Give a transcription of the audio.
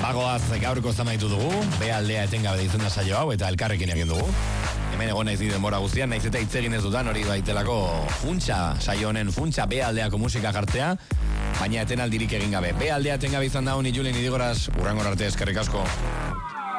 Bagoaz gaurko zamaitu dugu, B-aldea etengabe deitzen da saio hau, eta elkarrekin egin dugu. Hemen egon naiz denbora guztian, naiz eta hitz egin ez dutan, hori baitelako funtsa, saio honen funtsa B-aldeako musika jartzea, baina etenaldirik egin gabe. B-aldea etengabe izan da honi Julen Idigoraz, urrangor arte eskerrik asko.